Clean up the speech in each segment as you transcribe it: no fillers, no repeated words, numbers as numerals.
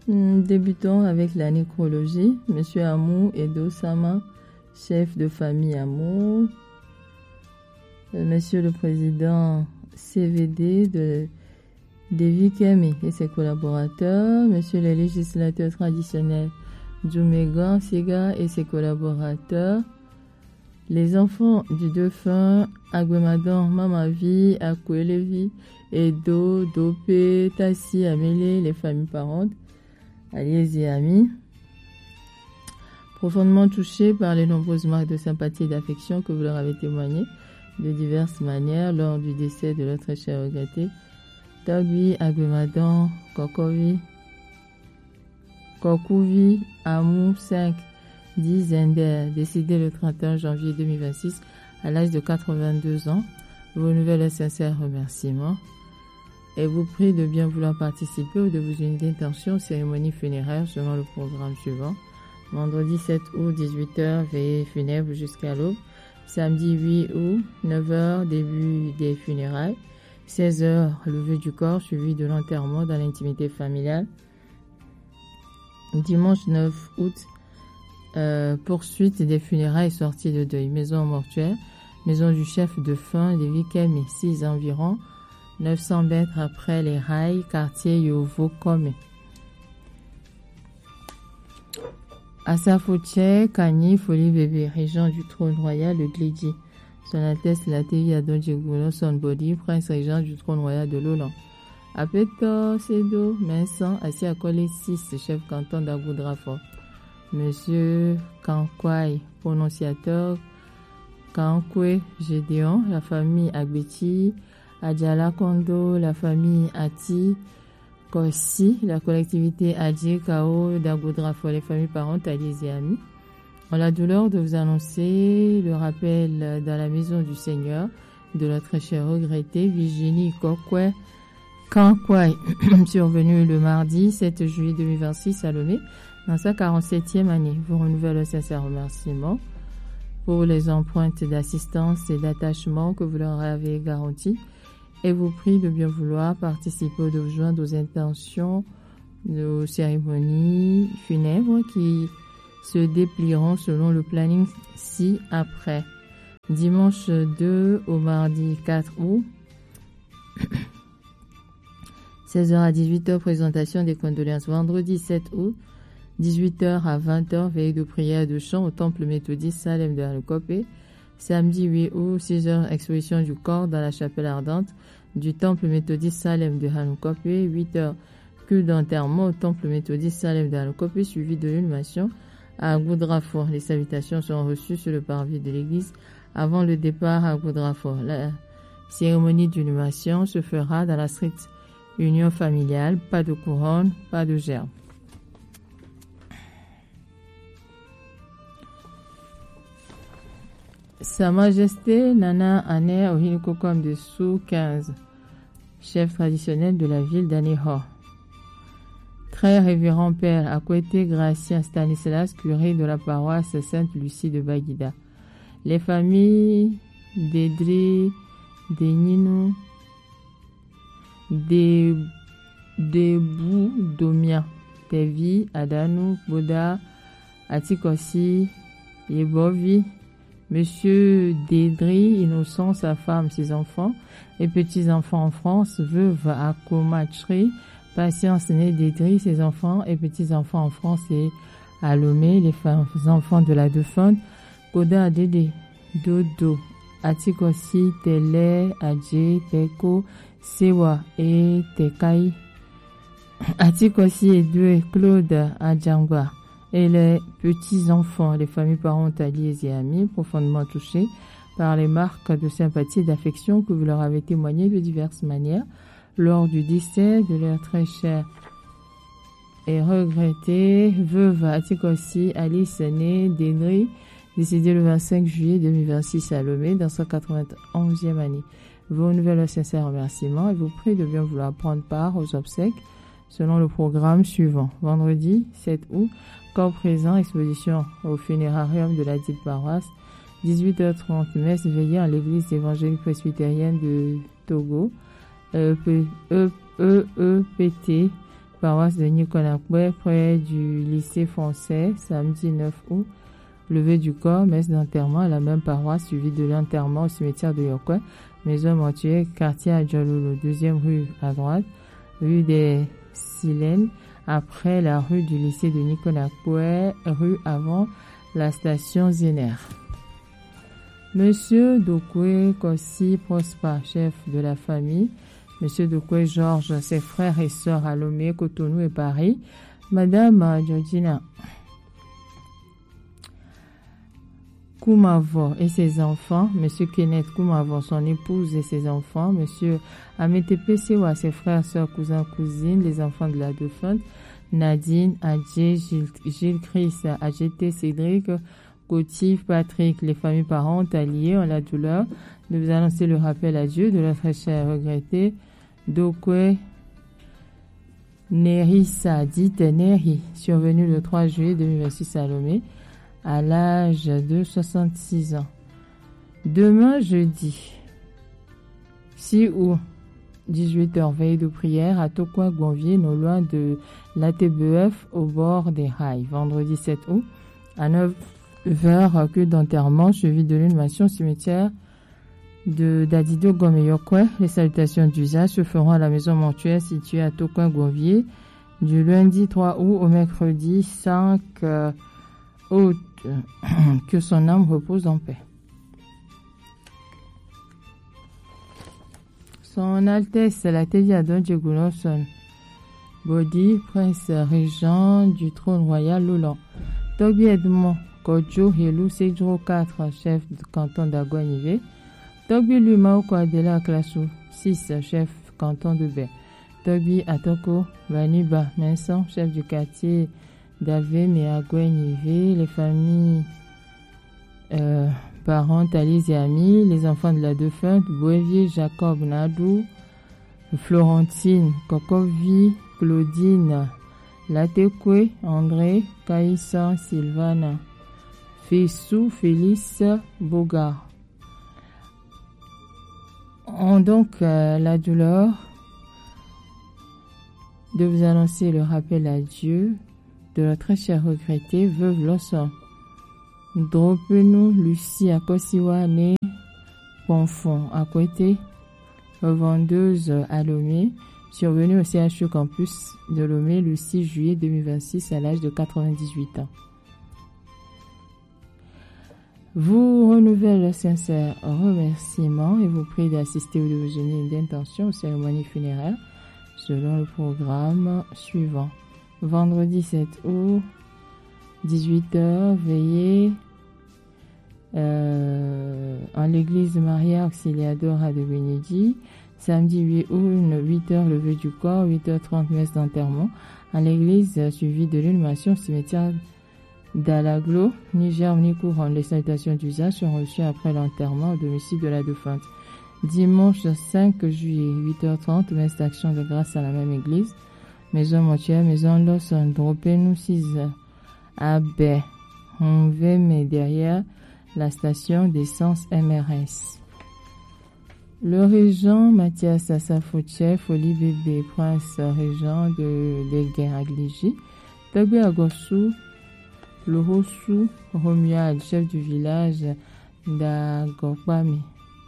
Débutons avec la nécrologie. Monsieur Amou Edo Sama, chef de famille Amou. Monsieur le président CVD de Devi Kemi et ses collaborateurs. Monsieur le législateur traditionnel Djoumégan Siga et ses collaborateurs. Les enfants du défunt Agwemadan Mamavi, Akwelevi, Edo, Dopé, Tassi, Amélie, les familles parentes, alliés et amis, profondément touchés par les nombreuses marques de sympathie et d'affection que vous leur avez témoignées de diverses manières lors du décès de notre cher regretté, Tagui, Agwemadan, Kokuvi, Amou 5, 10 Zender, décédé le 31 janvier 2026 à l'âge de 82 ans, vous renouvelle un sincère remerciement et vous prie de bien vouloir participer ou de vous unir d'intention aux cérémonies funéraires selon le programme suivant. Vendredi 7 août, 18h, veillée funèbre jusqu'à l'aube. Samedi 8 août, 9h, début des funérailles. 16h, levée du corps suivi de l'enterrement dans l'intimité familiale. Dimanche 9 août, poursuite des funérailles et sortie de deuil. Maison mortuaire, maison du chef de fin des Vikem et 6 environ. 900 mètres après les rails, quartier Yovo Kome. Asafouche, Kani, Folie Bébé, régent du trône royal de Glidi. Son Altesse la TV Adonjegoulo, son body, prince régent du trône royal de Lolan. Apeto, Sedo, Vincent, assis à Collet 6, chef canton d'Agoudrafort. Monsieur Kankwai, prononciateur, Kankwe Gédéon, la famille Agbeti, Adjala Kondo, la famille Ati, Kossi, la collectivité Adji, Kao, D'Agoudrafo, les familles parentes, alliés et amis. On a la douleur de vous annoncer le rappel dans la maison du Seigneur de notre cher regretté Virginie Kokwe Kankwai, survenu le mardi 7 juillet 2026 à Lomé, dans sa 47e année. Vous renouvelle un sincère remerciement pour les empreintes d'assistance et d'attachement que vous leur avez garanties et vous prie de bien vouloir participer ou de vous joindre aux intentions de cérémonies funèbres qui se déplieront selon le planning ci-après. Dimanche 2 au mardi 4 août, 16h à 18h, présentation des condoléances. Vendredi 7 août, 18h à 20h, veillée de prière de chant au temple méthodiste Salem de Hanukopé. Samedi 8 août, 6h, exposition du corps dans la chapelle ardente du temple méthodiste Salem de Hanukopé. 8h, culte d'enterrement au temple méthodiste Salem de Hanukopé, suivi de l'inhumation à Agoudrafort. Les salutations sont reçues sur le parvis de l'église avant le départ à Agoudrafort. La cérémonie d'inhumation se fera dans la stricte union familiale, pas de couronne, pas de gerbe. Sa Majesté Nana Ané Ohinokokom de Sou 15, chef traditionnel de la ville d'Aného. Très révérend Père Akwete Gratien Stanislas, curé de la paroisse Sainte-Lucie de Baguida. Les familles d'Edri, d'Enino, Debou, Domia, Tevi, Adanou, Boda, Atikosi, Yebovi, Monsieur Dédri, Innocent, sa femme, ses enfants et petits-enfants en France, veuve à Komachri, Patience née Dédri, ses enfants et petits-enfants en France et à Lomé, les enfants de la défunte, Koda Dédé, Dodo, Atikosi, Télé, Adje, Peko, Sewa et Tekai, Atikosi et Doué, Claude, Adjangwa. Et les petits-enfants, les familles parentes, alliés et amis, profondément touchés par les marques de sympathie et d'affection que vous leur avez témoignées de diverses manières lors du décès de leur très chère et regrettée veuve Atikosi Alice née Dédri, décédée le 25 juillet 2026 à Lomé dans sa 91e année. Vous renouvelle un sincère remerciement et vous prie de bien vouloir prendre part aux obsèques selon le programme suivant. Vendredi 7 août, corps présent, exposition au funérarium de la dite paroisse. 18h30, messe veillée en l'église évangélique presbytérienne de Togo. EEPT paroisse de Nicolas-Pouet, près du lycée français, samedi 9 août. Levée du corps, messe d'enterrement à la même paroisse, suivi de l'enterrement au cimetière de Yokwe, maison mortuaire, quartier à Djololo, 2e rue à droite, rue des Silènes, après la rue du lycée de Nicolas-Pouet, rue avant la station Zéner. Monsieur Dokwe Kossi Prosper, chef de la famille. Monsieur Dokwe Georges, ses frères et sœurs à Lomé, Cotonou et Paris. Madame Georgina Koumavo et ses enfants. Monsieur Kenneth Koumavo, son épouse et ses enfants. Monsieur Ametepe Sewa, ses frères, sœurs, cousins, cousines, les enfants de la défunte. Nadine, Adjé, Gilles Chris, AGT, Cédric, Cotif, Patrick, les familles parentes alliées en la douleur de vous annoncer le rappel à Dieu de notre cher regretté Dokwe Nerissa, dite Neri, survenu le 3 juillet 2026 à Lomé, à l'âge de 66 ans. Demain, jeudi 6 août, 18h, veille de prière à Tokwa-Gonvier, non loin de l'ATBF, au bord des rails. Vendredi 7 août, à 9h, culte d'enterrement, suivi de l'inhumation au cimetière de Dadido Gomeyokwe. Les salutations d'usage se feront à la maison mortuaire située à Tokwa-Gonvier du lundi 3 août au mercredi 5 août. Que son âme repose en paix. Son Altesse la Téviadon Djegoulonson Bodi, prince régent du trône royal Loulan. Tobi Edmond Kodjo Helou Sedro 4, chef du canton d'Aguanivé. Tobi Lumao Kwadela Klassou 6, chef canton de Baie. Tobi Atoko Baniba Mensan, chef du quartier d'Avem et Aguanivé. Les familles parents, Thalys et amis, les enfants de la défunte, Boévier, Jacob, Nadou, Florentine, Kokovi, Claudine, Latekwe, André, Kaïssa, Sylvana, Fessou, Félix, Bogart. On donc la douleur de vous annoncer le rappel à Dieu de la très chère regrettée veuve Lawson. Dropenu Lucie Akosiwa née Ponfon à côté, vendeuse à Lomé, survenue au CHU campus de Lomé le 6 juillet 2026 à l'âge de 98 ans. Vous renouvelle le sincère remerciement et vous prie d'assister ou de vous unir d'intention aux cérémonies funéraires selon le programme suivant. Vendredi 7 août, 18h, veillée en l'église Maria Auxiliadora de Benedi. Samedi 8 août, 8h, levée du corps, 8h30, messe d'enterrement en l'église suivie de l'inhumation au cimetière d'Alaglo, Niger, Nikouron. Les salutations d'usage sont reçues après l'enterrement au domicile de la défunte. Dimanche 5 juillet, 8h30, messe d'action de grâce à la même église. Maison mortuaire, maison Lawson, Dropenu 6 Abbé, on va mais derrière la station d'essence MRS. Le régent Mathias Assafoutchef, Folie Bébé, prince régent de Leguer Agligi, Togbe Agossou, le Rossou, Romuald, chef du village d'Agopami,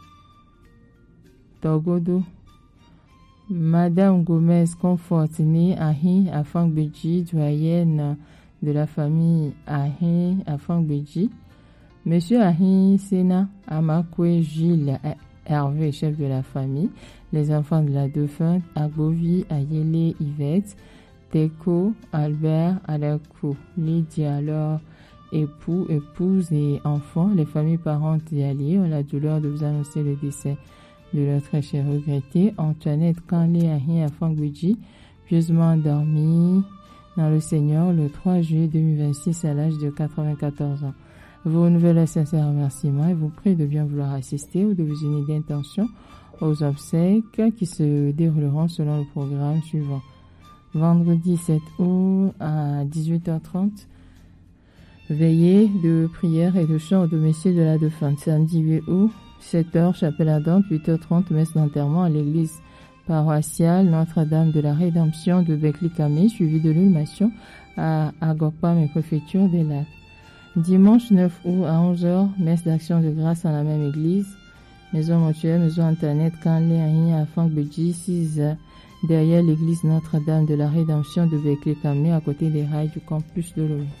Togodo, Madame Gomez Confortini, Ahi, Afangbeji, doyenne de la famille Ahi, Afangbeji, Monsieur Ahi Sena, Amakwe Gilles, Hervé, chef de la famille, les enfants de la défunte, Agbovi, Ayele, Yvette, Teko, Albert, Alakou, Lydia, leur époux, épouse et enfants, les familles parentes et alliés ont la douleur de vous annoncer le décès de leur très cher regretté, Antoinette Kanlé Ahi Afangbeji, pieusement endormie dans le Seigneur le 3 juillet 2026 à l'âge de 94 ans. Vous renouvelle un sincère remerciement et vous prie de bien vouloir assister ou de vous unir d'intention aux obsèques qui se dérouleront selon le programme suivant. Vendredi 7 août à 18h30, veillée de prière et de chant au domicile de la défunte. Samedi 8 août, 7h, chapelle ardente, 8h30, messe d'enterrement à l'église paroissiale Notre-Dame de la Rédemption de Beklikame, suivi de l'inhumation à Agopam et préfecture des Lacs. Dimanche 9 août à 11h, messe d'action de grâce dans la même église. Maison mortuaire, maison internet, Kanle, Aïe, à Fang-Beji, 6h, derrière l'église Notre-Dame de la Rédemption de Beklikame, à côté des rails du campus de Lomé.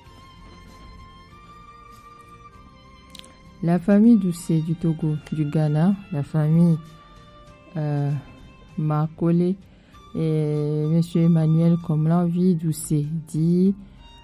La famille Doucet du Togo, du Ghana, la famille Makole et M. Emmanuel Komlanvi Doucet, dit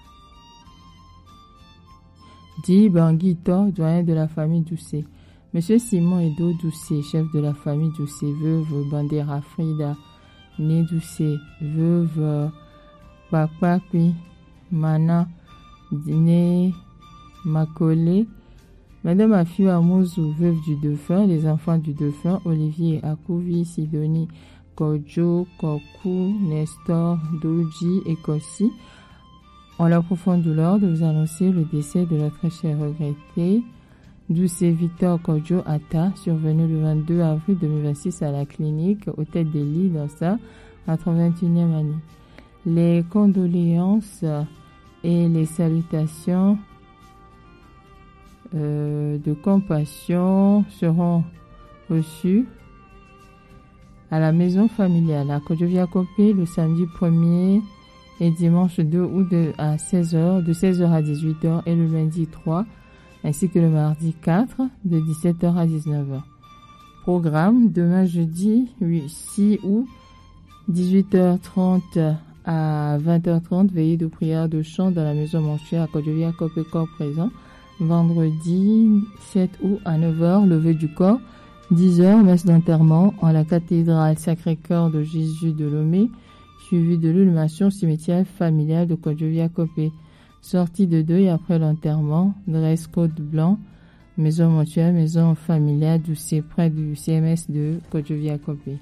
Banguito, doyen de la famille Doucet. M. Simon Edo Doucet, chef de la famille Doucet, veuve Bandera Frida, né Doucet, veuve Bakpakwi, Mana, né Makole, Madame Afiou Amouzou, veuve du défunt, les enfants du défunt, Olivier Akouvi, Sidonie, Kodjo, Kokou, Nestor, Doji et Kossi, ont la profonde douleur de vous annoncer le décès de notre cher regretté, Doucet Victor Kodjo Atta, survenu le 22 avril 2026 à la clinique, aux têtes des lits dans sa 81e année. Les condoléances et les salutations de compassion seront reçus à la maison familiale à Kodjo-Viakopé le samedi 1er et dimanche 2 août de 16h à 18h et le lundi 3 ainsi que le mardi 4 de 17h à 19h. Programme demain jeudi 6 août 18h30 à 20h30 veillée de prière de chant dans la maison mortuaire à Kodjo-Viakopé corps présent. Vendredi 7 août à 9h, levée du corps, 10h, messe d'enterrement en la cathédrale Sacré-Cœur de Jésus de Lomé, suivi de l'inhumation cimetière familiale de Kodjo-Viakopé. Sortie de deuil après l'enterrement, dress code blanc, maison mortuaire, maison familiale Doucet près du CMS de Kodjo-Viakopé.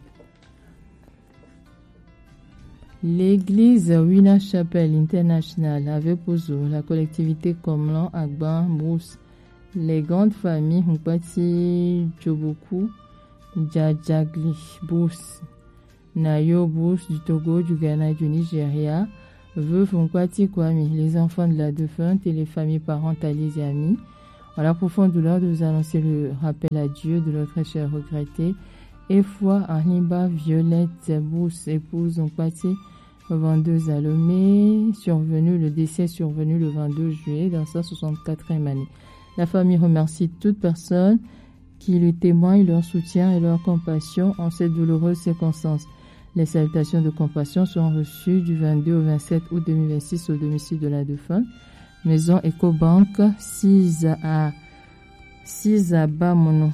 L'église Wina Chapel International avait Pozo, la collectivité Komlan, Agban, Brousse, les grandes familles Mpati, Djoboku, Djadjagli, Brousse, Nayo, Brousse du Togo, du Ghana et du Nigeria, veuve Mpati Kwame, les enfants de la défunte et les familles parentales et amis, ont la profonde douleur de vous annoncer le rappel à Dieu de notre cher regretté, et foi Arniba Violette Brousse, épouse Mpati, vendeuse à Lomé, le décès survenu le 22 juillet dans sa 64e année. La famille remercie toute personne qui lui témoigne leur soutien et leur compassion en cette douloureuse circonstance. Les salutations de compassion sont reçues du 22 au 27 août 2026 au domicile de la défunte, maison Ecobank 6 à Bamono.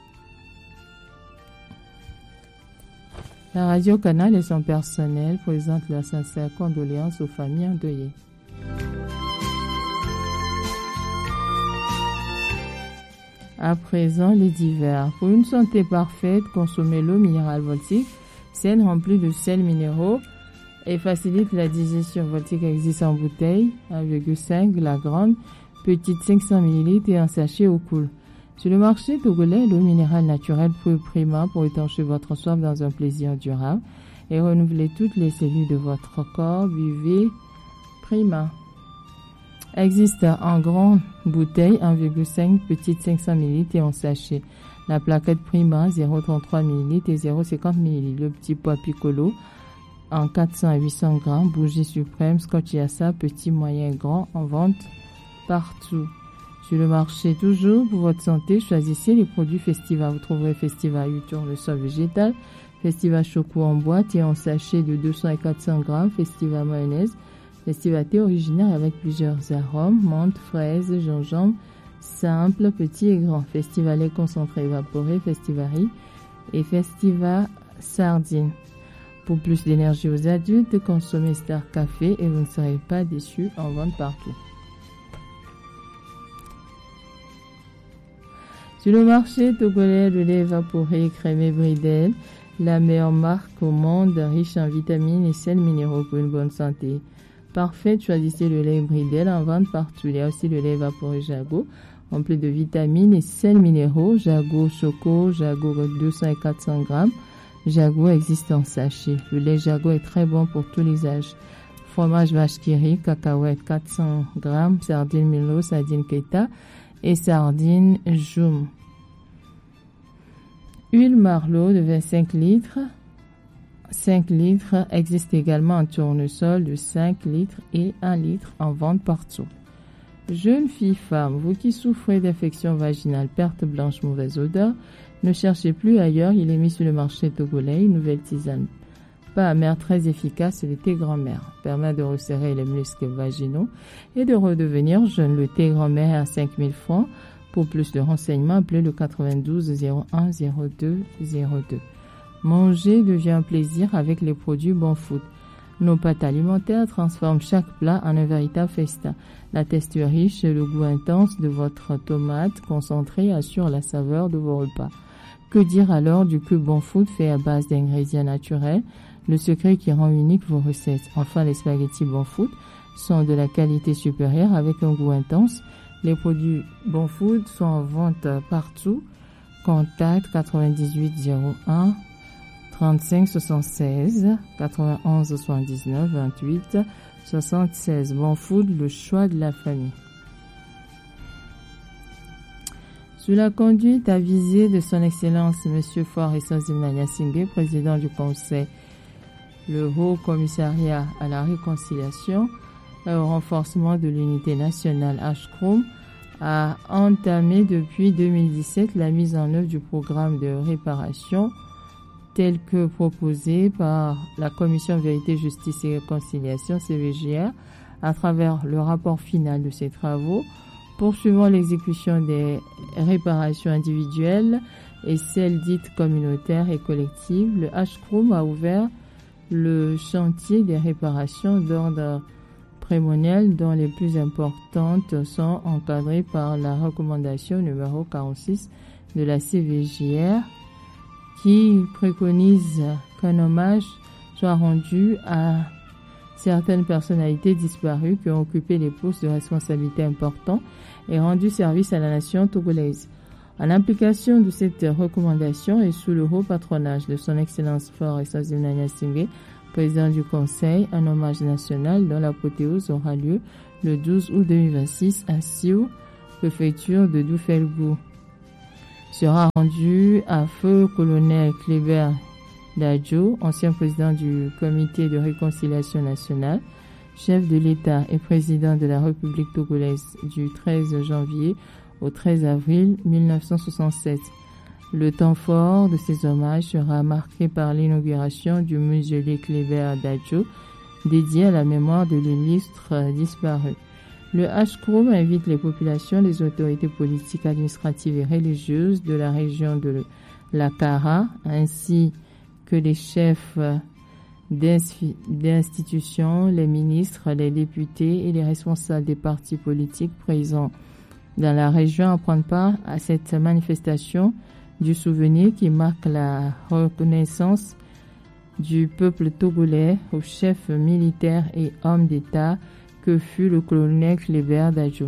La radio Canal et son personnel présentent leurs sincères condoléances aux familles endeuillées. À présent, les divers. Pour une santé parfaite, consommez l'eau minérale Voltic, saine remplie de sels minéraux et facilite la digestion. Voltic existe en bouteille, 1,5, la grande, petite 500 ml et en sachet au cool. Sur le marché togolais, l'eau minérale naturelle Prima pour étancher votre soif dans un plaisir durable et renouveler toutes les cellules de votre corps. Buvez Prima. Existe en grande bouteille 1,5, petite 500 ml et en sachet. La plaquette Prima 0,33 ml et 0,50 ml. Le petit pois Piccolo en 400 à 800 grammes. Bougie suprême, Scotch Yassa, petit, moyen, grand, en vente partout. Sur le marché, toujours, pour votre santé, choisissez les produits Festiva. Vous trouverez Festiva 8 tournesol végétal, Festiva Choco en boîte et en sachet de 200 à 400 grammes, Festiva mayonnaise, Festiva thé originaire avec plusieurs arômes, menthe, fraise, gingembre, simple, petit et grand, Festiva lait concentré évaporé, Festiva riz et Festiva sardine. Pour plus d'énergie aux adultes, consommez Star Café et vous ne serez pas déçus, en vente partout. Sur le marché togolais, le lait évaporé crémé Bridel, la meilleure marque au monde, riche en vitamines et sels minéraux pour une bonne santé. Parfait, choisissez le lait Bridel en vente partout. Il y a aussi le lait évaporé Jago, rempli de vitamines et sels minéraux, Jago Choco, Jago 200 et 400 grammes, Jago existe en sachet. Le lait Jago est très bon pour tous les âges. Fromage vache qui rit, cacahuètes 400 g, sardines Milo, sardines Keta et sardines Joum. Huile Marlot de 25 litres. 5 litres existe également en tournesol de 5 litres et 1 litre en vente partout. Jeunes filles, femmes, vous qui souffrez d'infection vaginale, perte blanche, mauvaise odeur, ne cherchez plus ailleurs, il est mis sur le marché togolais, une nouvelle tisane. Pas amère, très efficace, le thé grand-mère. Permet de resserrer les muscles vaginaux et de redevenir jeune. Le thé grand-mère à 5000 francs. Pour plus de renseignements, appelez le 92 01 02 02. Manger devient un plaisir avec les produits Bon Food. Nos pâtes alimentaires transforment chaque plat en un véritable festin. La texture riche et le goût intense de votre tomate concentrée assure la saveur de vos repas. Que dire alors du que Bon Food fait à base d'ingrédients naturels, le secret qui rend unique vos recettes. Enfin, les spaghettis Bon Food sont de la qualité supérieure avec un goût intense. Les produits Bon Food sont en vente partout. Contact 98 01 35 76 91 79 28 76. Bon Food, le choix de la famille. Sous la conduite avisée de son Excellence M. Faure Essanzimana Gnassingbé, président du Conseil, le Haut Commissariat à la Réconciliation et au renforcement de l'unité nationale HCROUM a entamé depuis 2017 la mise en œuvre du programme de réparation tel que proposé par la Commission Vérité, Justice et Réconciliation CVJR à travers le rapport final de ses travaux, poursuivant l'exécution des réparations individuelles et celles dites communautaires et collectives. Le HCROUM a ouvert le chantier des réparations d'ordre prémonial dont les plus importantes sont encadrées par la recommandation numéro 46 de la CVJR qui préconise qu'un hommage soit rendu à certaines personnalités disparues qui ont occupé les postes de responsabilité importants et rendu service à la nation togolaise. En application de cette recommandation et sous le haut patronage de son Excellence Faure Essanzimana Gnassingbé, président du Conseil, un hommage national dont l'apothéose aura lieu le 12 août 2026 à Sioux, préfecture de Doufelgou. Sera rendu à feu colonel Kléber Dadjo, ancien président du Comité de réconciliation nationale, chef de l'État et président de la République togolaise du 13 janvier au 13 avril 1967. Le temps fort de ces hommages sera marqué par l'inauguration du mausolée Kléber Dadjo, dédié à la mémoire de l'illustre disparu. Le HCROUM invite les populations, les autorités politiques, administratives et religieuses de la région de la Kara, ainsi que les chefs d'institutions, les ministres, les députés et les responsables des partis politiques présents dans la région à prendre part à cette manifestation du souvenir qui marque la reconnaissance du peuple togolais au chef militaire et homme d'État que fut le colonel Kléber Dadjo.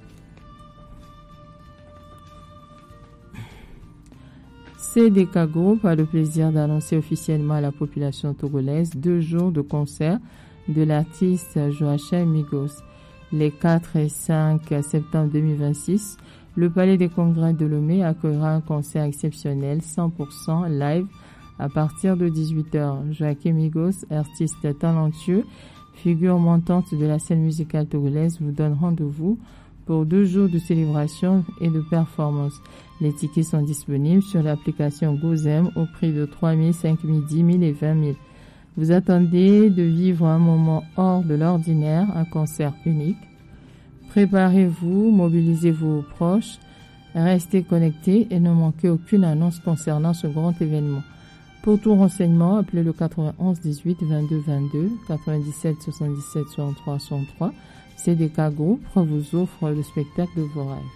CDK Group a le plaisir d'annoncer officiellement à la population togolaise 2 jours de concert de l'artiste Joachim Migos. Les 4 et 5 septembre 2026, le Palais des Congrès de Lomé accueillera un concert exceptionnel 100% live à partir de 18h. Joachim Migos, artiste talentueux, figure montante de la scène musicale togolaise, vous donne rendez-vous pour 2 jours de célébration et de performance. Les tickets sont disponibles sur l'application GoZem au prix de 3 000, 5 000, 10 000 et 20 000. Vous attendez de vivre un moment hors de l'ordinaire, un concert unique. Préparez-vous, mobilisez vos proches, restez connectés et ne manquez aucune annonce concernant ce grand événement. Pour tout renseignement, appelez le 91 18 22 22, 97 77 63 63. CDK Group vous offre le spectacle de vos rêves.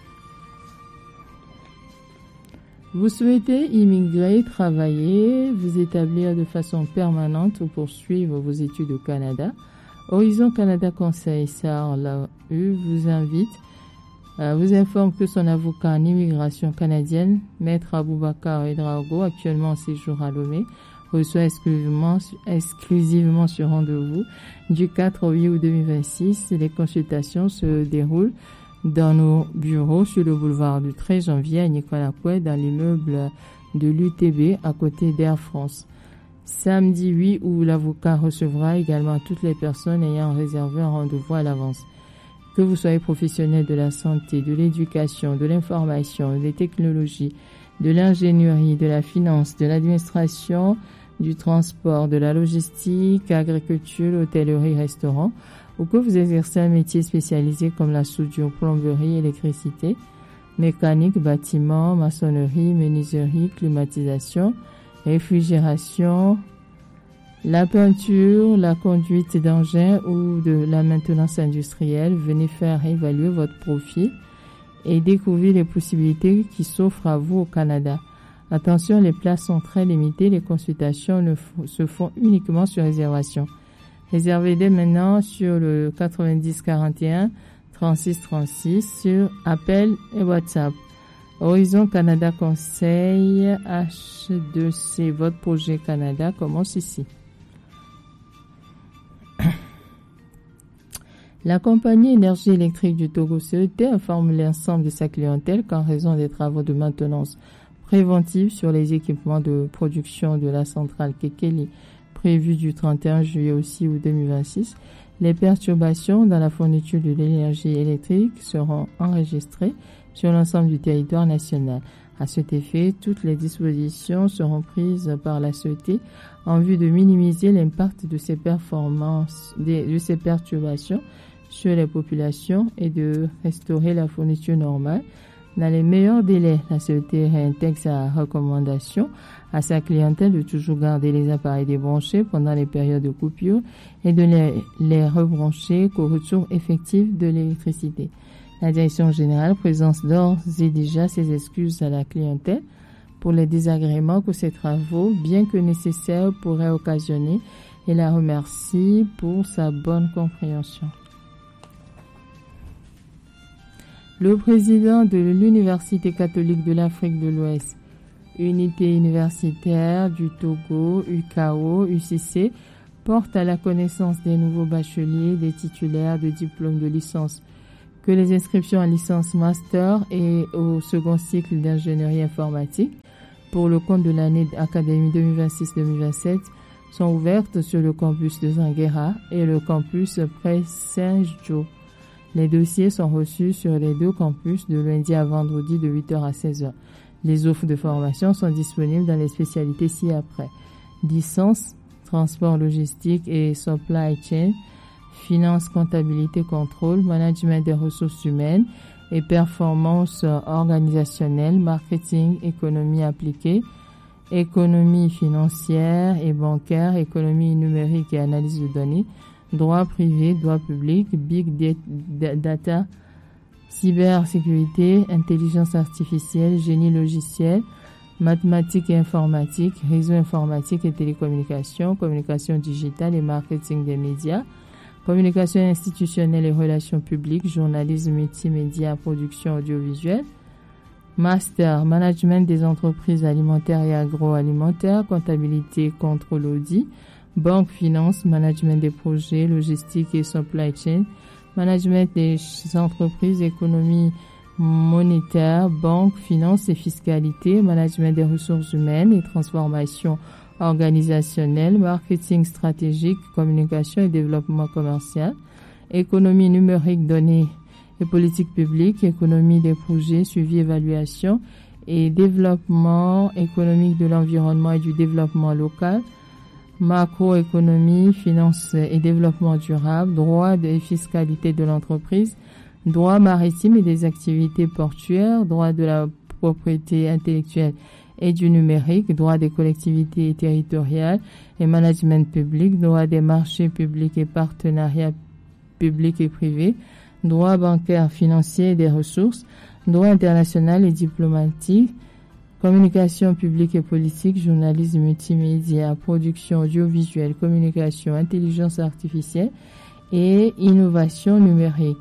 Vous souhaitez immigrer, travailler, vous établir de façon permanente ou poursuivre vos études au Canada? Horizon Canada Conseil SAR vous informe que son avocat en immigration canadienne, Maître Aboubakar Edraogo, actuellement en séjour à Lomé, reçoit exclusivement sur rendez-vous du 4 au 8 août 2026. Les consultations se déroulent dans nos bureaux sur le boulevard du 13 janvier à Nicolas-Couet, dans l'immeuble de l'UTB à côté d'Air France. Samedi 8 août, l'avocat recevra également toutes les personnes ayant réservé un rendez-vous à l'avance. Que vous soyez professionnel de la santé, de l'éducation, de l'information, des technologies, de l'ingénierie, de la finance, de l'administration, du transport, de la logistique, agriculture, l'hôtellerie, restaurant, ou que vous exercez un métier spécialisé comme la soudure, plomberie, électricité, mécanique, bâtiment, maçonnerie, menuiserie, climatisation, réfrigération, la peinture, la conduite d'engins ou de la maintenance industrielle, venez faire évaluer votre profil et découvrir les possibilités qui s'offrent à vous au Canada. Attention, les places sont très limitées, les consultations se font uniquement sur réservation. Réservez dès maintenant sur le 90 41 36 36 sur appel et WhatsApp. Horizon Canada Conseil H2C, votre projet Canada commence ici. La compagnie Énergie électrique du Togo CET informe l'ensemble de sa clientèle qu'en raison des travaux de maintenance préventive sur les équipements de production de la centrale Kekeli prévus du 31 juillet au 6 août 2026, les perturbations dans la fourniture de l'énergie électrique seront enregistrées sur l'ensemble du territoire national. À cet effet, toutes les dispositions seront prises par la CET en vue de minimiser l'impact de ces perturbations sur les populations et de restaurer la fourniture normale. Dans les meilleurs délais, la CET réintègre sa recommandation à sa clientèle de toujours garder les appareils débranchés pendant les périodes de coupure et de les rebrancher qu'au retour effectif de l'électricité. La direction générale présente d'ores et déjà ses excuses à la clientèle pour les désagréments que ces travaux, bien que nécessaires, pourraient occasionner et la remercie pour sa bonne compréhension. Le président de l'Université catholique de l'Afrique de l'Ouest, Unité universitaire du Togo, UCAO, UCC, porte à la connaissance des nouveaux bacheliers, des titulaires de diplômes de licence, que les inscriptions en licence master et au second cycle d'ingénierie informatique pour le compte de l'année académique 2026-2027 sont ouvertes sur le campus de Zanguera et le campus près Saint-Jo. Les dossiers sont reçus sur les deux campus de lundi à vendredi de 8h à 16h. Les offres de formation sont disponibles dans les spécialités ci-après. Licence, transport logistique et supply chain, finance, comptabilité, contrôle, management des ressources humaines et performance organisationnelle, marketing, économie appliquée, économie financière et bancaire, économie numérique et analyse de données, droit privé, droit public, big data, cybersécurité, intelligence artificielle, génie logiciel, mathématiques et informatique, réseau informatique et télécommunications, communication digitale et marketing des médias, communication institutionnelle et relations publiques, journalisme multimédia, production audiovisuelle, master, management des entreprises alimentaires et agroalimentaires, comptabilité, contrôle audit, banque, finance, management des projets, logistique et supply chain, management des entreprises, économie monétaire, banque, finance et fiscalité, management des ressources humaines et transformation organisationnelle, marketing stratégique, communication et développement commercial, économie numérique, données et politique publique, économie des projets, suivi, évaluation et développement économique de l'environnement et du développement local, macroéconomie, finance et développement durable, droit et fiscalité de l'entreprise, droit maritime et des activités portuaires, droit de la propriété intellectuelle et du numérique, droit des collectivités territoriales et management public, droit des marchés publics et partenariats publics et privés, droit bancaire, financier et des ressources, droit international et diplomatique, communication publique et politique, journalisme multimédia, production audiovisuelle, communication, intelligence artificielle et innovation numérique.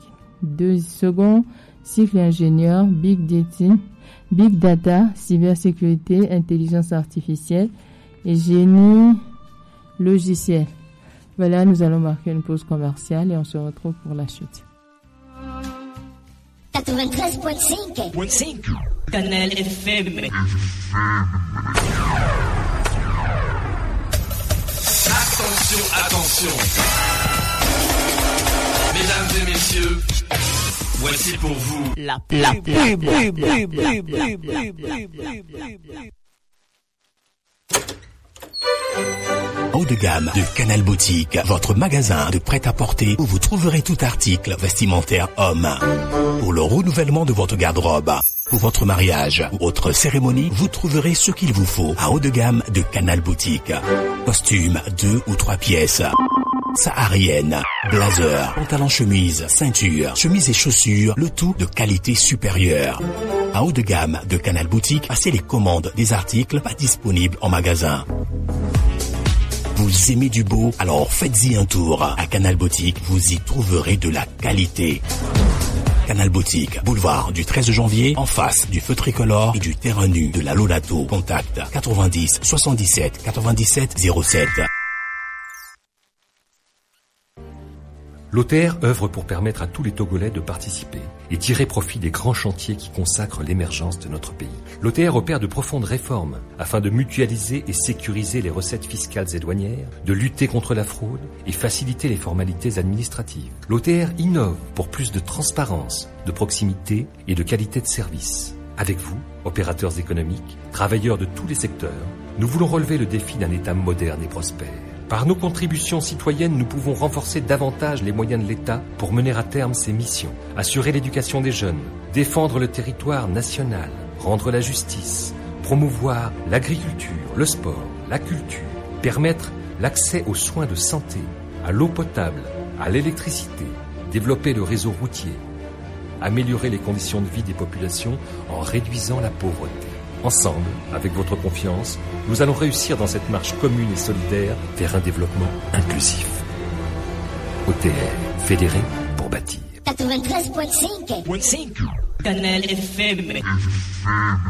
Second cycle ingénieur, big data, cybersécurité, intelligence artificielle et génie logiciel. Voilà, nous allons marquer une pause commerciale et on se retrouve pour la suite. 93.5 Canal FM. Attention. Mesdames et messieurs, voici pour vous la pub. Haut de gamme de Canal Boutique, votre magasin de prêt-à-porter où vous trouverez tout article vestimentaire homme. Pour le renouvellement de votre garde-robe, pour votre mariage ou autre cérémonie, vous trouverez ce qu'il vous faut à haut de gamme de Canal Boutique. Costumes 2 ou 3 pièces, saharienne, blazer, pantalon chemise, ceinture, chemise et chaussures, le tout de qualité supérieure. À haut de gamme de Canal Boutique, passez les commandes des articles pas disponibles en magasin. Vous aimez du beau? Alors faites-y un tour. À Canal Boutique, vous y trouverez de la qualité. Canal Boutique, boulevard du 13 janvier, en face du feu tricolore et du terrain nu de la Lolato. Contact 90 77 97 07. L'OTR œuvre pour permettre à tous les Togolais de participer et tirer profit des grands chantiers qui consacrent l'émergence de notre pays. L'OTR opère de profondes réformes afin de mutualiser et sécuriser les recettes fiscales et douanières, de lutter contre la fraude et faciliter les formalités administratives. L'OTR innove pour plus de transparence, de proximité et de qualité de service. Avec vous, opérateurs économiques, travailleurs de tous les secteurs, nous voulons relever le défi d'un État moderne et prospère. Par nos contributions citoyennes, nous pouvons renforcer davantage les moyens de l'État pour mener à terme ses missions, assurer l'éducation des jeunes, défendre le territoire national, rendre la justice, promouvoir l'agriculture, le sport, la culture, permettre l'accès aux soins de santé, à l'eau potable, à l'électricité, développer le réseau routier, améliorer les conditions de vie des populations en réduisant la pauvreté. Ensemble, avec votre confiance, nous allons réussir dans cette marche commune et solidaire vers un développement inclusif. OTR, fédéré pour bâtir. 93.5 Canal FM.